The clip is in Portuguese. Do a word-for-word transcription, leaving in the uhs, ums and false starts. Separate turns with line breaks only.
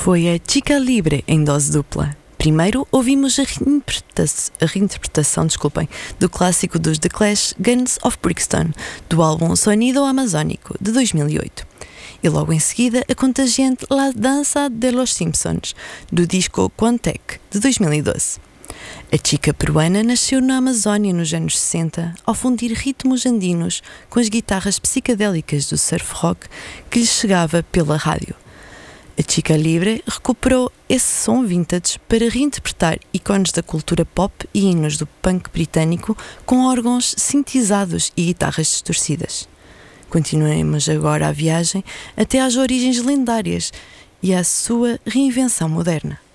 Foi a Chica Libre em dose dupla. Primeiro ouvimos a reinterpretação, a reinterpretação desculpem, do clássico dos The Clash, Guns of Brixton, do álbum Sonido Amazónico, de dois mil e oito. E logo em seguida a contagiante La Dança de los Simpsons, do disco Quantec, de dois mil e doze. A chica peruana nasceu na Amazónia nos anos sessenta, ao fundir ritmos andinos com as guitarras psicadélicas do surf rock que lhe chegava pela rádio. A Chica Libre recuperou esse som vintage para reinterpretar ícones da cultura pop e hinos do punk britânico com órgãos sintetizados e guitarras distorcidas. Continuemos agora a viagem até às origens lendárias e à sua reinvenção moderna.